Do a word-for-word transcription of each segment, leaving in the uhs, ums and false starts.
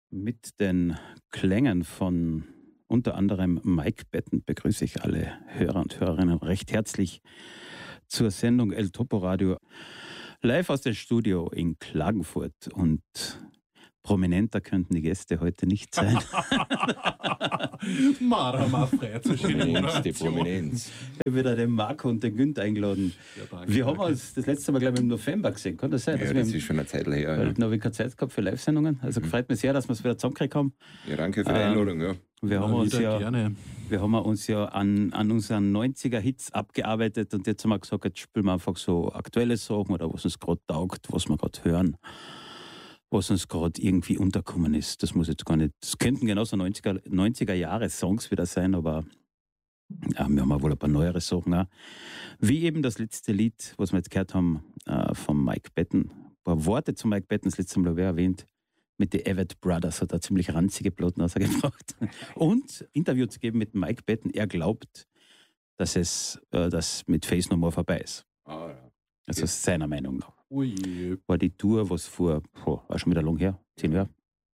Mit den Klängen von unter anderem Mike Patton begrüße ich alle Hörer und Hörerinnen recht herzlich zur Sendung El Topo Radio. Live aus dem Studio in Klagenfurt, und prominenter könnten die Gäste heute nicht sein. Marama frei zu Prominenz, die Prominenz. Ich habe wieder den Marco und den Günther eingeladen. Ja, danke, Wir haben danke. uns das letzte Mal, glaube ich, im November gesehen. Kann das sein? Ja, dass das wir im, ist schon eine Zeit her. weil Ja. da habe ich keine Zeit gehabt für Live-Sendungen. Also Mhm. freut mich sehr, dass wir es wieder zusammengekriegt haben. Ja, danke für die Ähm, Einladung. Ja. Wir haben Ja, uns wieder ja... gerne. Wir haben uns ja an, an unseren neunziger-Hits abgearbeitet, und jetzt haben wir gesagt, jetzt spielen wir einfach so aktuelle Sachen oder was uns gerade taugt, was wir gerade hören, was uns gerade irgendwie unterkommen ist. Das muss jetzt gar nicht, das könnten genauso neunziger-Jahre-Songs wieder sein, aber ja, wir haben auch wohl ein paar neuere Sachen auch. Wie eben das letzte Lied, was wir jetzt gehört haben, äh, von Mike Patton. Ein paar Worte zu Mike Patton, das letzte Mal habe ich erwähnt. Mit den Avett Brothers hat er ziemlich ranzige Platten rausgebracht. Und Interview zu geben mit Mike Patton. Er glaubt, dass es äh, das mit Face No More vorbei ist. Ah, ja. Also Ja. seiner Meinung nach. Ui, War die Tour, was vor, boah, war schon wieder lang her, zehn Jahre.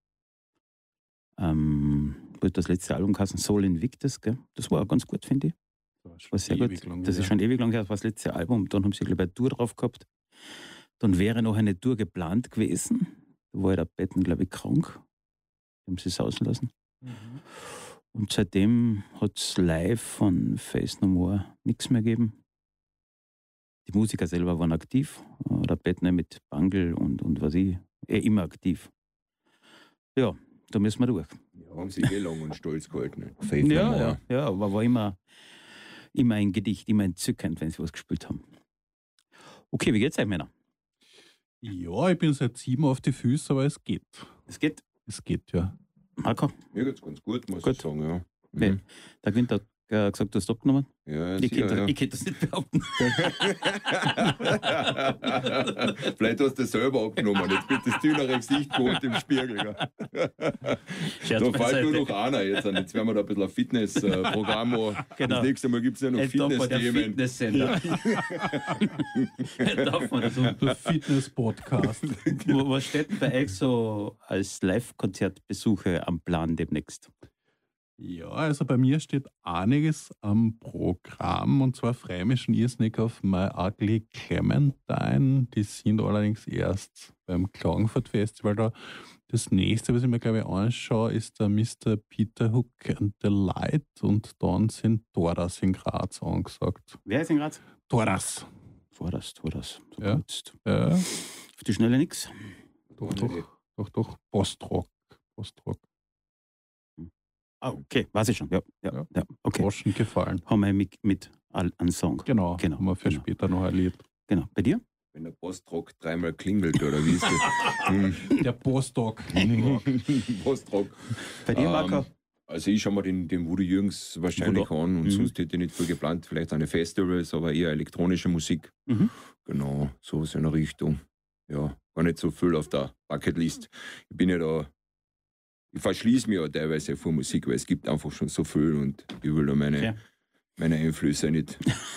Ähm, wird das letzte Album heißen, Soul Invictus, gell? Das war auch ganz gut, finde ich. das war schon War sehr ewig gut. lang Das ist her. schon ewig lang her, das war das letzte Album. Dann haben sie, glaube ich, eine Tour drauf gehabt. Dann wäre noch eine Tour geplant gewesen. Da war ja der Patton, glaube ich, krank. Die haben sie sausen lassen. Mhm. Und seitdem hat es live von Face No More nichts mehr gegeben. Die Musiker selber waren aktiv. äh, Der Patton mit Bangle und, und was ich, eh immer aktiv. Ja, da müssen wir durch. Ja, haben sich eh lang und stolz gehalten. Faith No Ja, More. ja, ja, aber war immer, immer ein Gedicht, immer entzückend, wenn sie was gespielt haben. Okay, wie geht's euch, Männer? Ja, ich bin seit sieben auf die Füße, aber es geht. Es geht. Es geht, ja. Marco, Mir geht's ganz gut, muss Gut. ich sagen. Ja. Nee. Mhm. der Günther hat äh, gesagt, du hast abgenommen. Ja, Ich sicher, kann das, ja. ich kann das nicht behaupten. Vielleicht hast du das selber abgenommen. Jetzt wird das dünere Gesicht gewohnt im Spiegel. Ja. Scherz Da fällt nur beiseite. noch einer jetzt an. Jetzt werden wir da ein bisschen ein Fitnessprogramm machen. Genau. Das nächste Mal gibt es ja noch Ein Topper, der Fitness-Themen. Fitnesssender. Darf man das so? Der Fitness-Podcast. Wo- Was steht denn bei euch so als Live-Konzertbesuche am Plan demnächst? Ja, also bei mir steht einiges am Programm, und zwar freue mich schon irrsinnig auf My Ugly Clementine. Die sind allerdings erst beim Klagenfurt Festival da. Das nächste, was ich mir, glaube ich, anschaue, ist der Mister Peter Hook and the Light, und dann sind Toras in Graz angesagt. Wer ist in Graz? Toras. Vorderst, vorderst. So Ja. jetzt. Ja, Auf die Schnelle nix. doch, doch, doch, doch, Postrock. Postrock. Ah, okay, weiß ich schon. Ja, ja, Ja. ja. Okay. Groschen gefallen. Haben wir mit, mit all- einen Song. Genau, Genau, haben wir für genau. später noch ein Lied. Genau. Bei dir? Wenn der Postrock dreimal klingelt, oder wie ist das? Hm. Der Postdoc. Postrock. Bei dir, Ähm, Marco? Also ich schaue mir den, den Woody Jürgens wahrscheinlich Woody. an, und Mhm. sonst hätte ich nicht viel geplant. Vielleicht eine Festivals, aber eher elektronische Musik. Mhm. Genau, so in einer Richtung. Ja, gar nicht so viel auf der Bucketlist. Ich bin ja da, ich verschließe mich ja teilweise vor Musik, weil es gibt einfach schon so viel, und ich will da meine, Okay. meine Einflüsse nicht,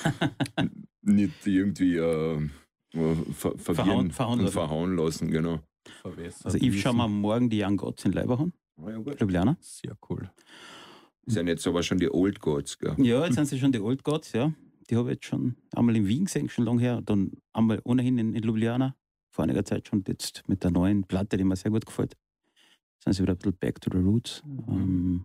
nicht irgendwie äh, ver, verwirren Verhauen- verhauen und lassen. verhauen lassen. Genau. Verwässert. Also ich schaue mir morgen die Young Gods in Leiberhorn, Ah, ja, gut. Ljubljana. Sehr cool. Sind jetzt aber schon die Old Gods, gell? Ja, jetzt sind sie schon die Old Gods, ja. Die habe ich jetzt schon einmal in Wien gesehen, schon lange her. Dann einmal ohnehin in, in Ljubljana, vor einiger Zeit schon. Jetzt mit der neuen Platte, die mir sehr gut gefällt, sind sie wieder ein bisschen back to the roots. Ähm,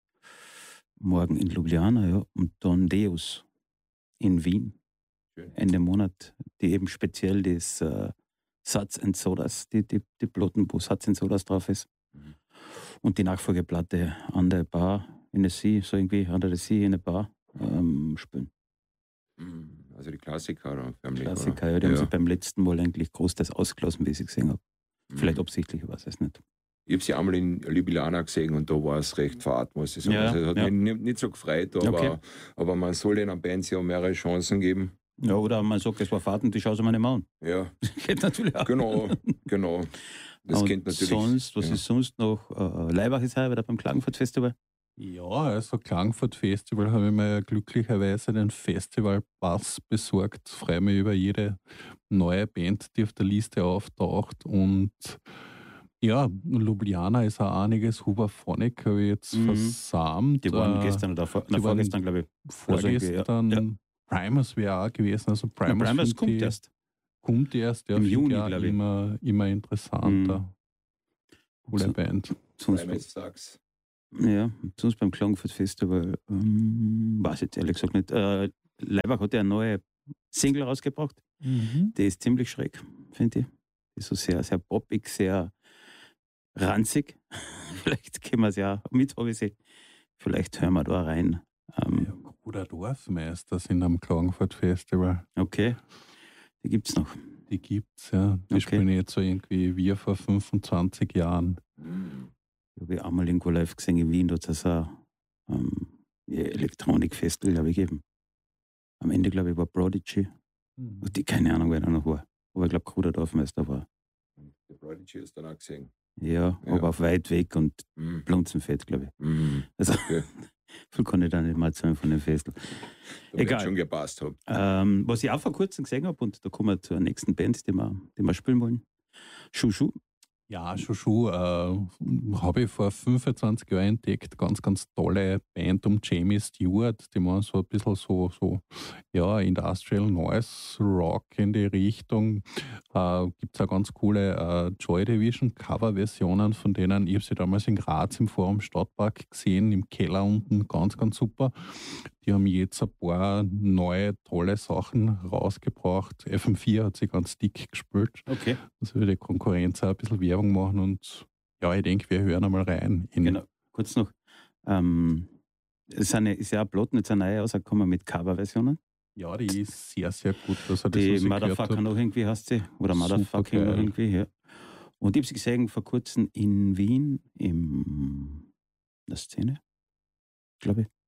morgen in Ljubljana, ja. Und dann Deus in Wien, Schön. Ende Monat, die eben speziell das äh, Satz and Sodas, die, die, die Platten, wo Satz and Sodas drauf ist. Mhm. Und die Nachfolgeplatte an der Bar in der See, so irgendwie Under the Sea in der Bar ähm, spielen. Mhm. Also die Klassiker. Oder? Förmlich, Klassiker, oder? ja, die haben Ja. sie beim letzten Mal eigentlich großteils ausgelassen, wie ich sie gesehen habe. Mhm. Vielleicht absichtlich, ich weiß es nicht. Ich habe sie einmal in Ljubljana gesehen, und da war es recht fad, muss ich sagen. Ja, also, es hat ja. mich nicht, nicht so gefreut, aber, Okay. aber man soll den Bands ja mehrere Chancen geben. Ja, oder man sagt, es war Fahrt und die schauen sie mir nicht mehr an. Ja, Geht natürlich auch. genau, genau. Das und kennt natürlich. sonst, was ja. ist sonst noch? Äh, Leibach ist heuer wieder beim Klagenfurt Festival. Ja, also Klagenfurt Festival habe ich mir glücklicherweise den Festivalpass besorgt. Freue mich über jede neue Band, die auf der Liste auftaucht. Und Ja, Ljubljana ist auch einiges. Huberphonic habe ich jetzt Mhm. versammelt. Die waren Äh, gestern oder vor, die na, waren vorgestern, glaube ich. Also irgendwie, ja. vorgestern. Ja. Primus wäre auch gewesen. Also Na, Primus, Primus find kommt ich, erst. kommt erst. Ja, Im finde Juni, ich auch glaub ich. immer, immer interessanter. Coole So- Band. Sonst, Primus Sax. ja, sonst beim Klagenfurt Festival, ähm, weiß ich jetzt ehrlich gesagt nicht. Äh, Leibach hat ja eine neue Single rausgebracht. Mhm. Die ist ziemlich schräg, finde ich. Die ist so sehr, sehr poppig, sehr ranzig. Vielleicht können wir es ja mit, habe ich sie. Vielleicht hören wir da rein. Ähm, Ja, Bruder Dorfmeister sind am Klagenfurt Festival. okay, die gibt es noch. Die gibt's, ja. Die Okay. spielen jetzt so irgendwie wie vor fünfundzwanzig Jahren. Mhm. Ich habe auch mal irgendwo live gesehen in Wien, da hat es ein ähm, ja, Elektronikfestival, glaube ich, gegeben. Am Ende, glaube ich, war Prodigy. Und die, keine Ahnung, wer da noch war. Aber ich glaube, Kruder Dorfmeister war. Der Prodigy ist dann auch gesehen. Ja, Ja. aber auf weit weg und Mhm. Blunzenfett, glaube ich. Mhm. Also, Okay. viel kann ich da nicht mal erzählen von dem Festival. Da wird Egal. schon gepasst haben. Ähm, was ich auch vor kurzem gesehen habe, und da kommen wir zur nächsten Band, die wir, die wir spielen wollen. Shushu. Ja, Shushu äh, habe ich vor fünfundzwanzig Jahren entdeckt. Ganz, ganz tolle Band um Jamie Stewart. Die waren so ein bisschen so, so ja, Industrial Noise Rock in die Richtung. Äh, Gibt es auch ganz coole äh, Joy Division Coverversionen von denen. Ich habe sie damals in Graz im Forum Stadtpark gesehen, im Keller unten. Ganz, ganz super. Die haben jetzt ein paar neue, tolle Sachen rausgebracht. F M vier hat sie ganz dick gespielt. Okay. Das würde die Konkurrenz auch ein bisschen Werbung machen und ja, ich denke, wir hören einmal rein. In Genau. Kurz noch. Ähm, es sind ja- ist ja auch Platten, jetzt eine neue rausgekommen mit Coverversionen. Ja, die ist sehr, sehr gut. Das hat das, Die was ich gehört Motherfucker habe. noch irgendwie heißt sie. Oder Super Motherfucking noch geil. irgendwie, ja. Und ich habe sie gesehen vor kurzem in Wien, im, in der Szene, glaube ich.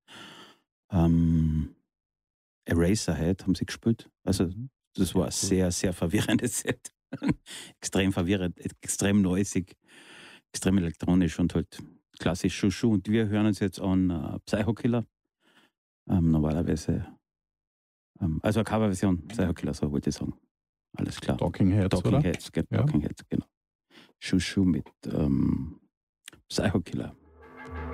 Ähm, Eraserhead haben sie gespielt. Also, Mhm. das war ein sehr, sehr verwirrendes Set. Extrem verwirrend, extrem noisig, extrem elektronisch und halt klassisch Shushu. Und wir hören uns jetzt an uh, Psycho Killer. Ähm, normalerweise, ähm, also eine Coverversion, Psycho Killer, so wollte ich sagen. Alles klar. Talking Heads, Talking oder? Heads, ge- Ja. Talking Heads, genau. Shushu mit ähm, Psycho Killer.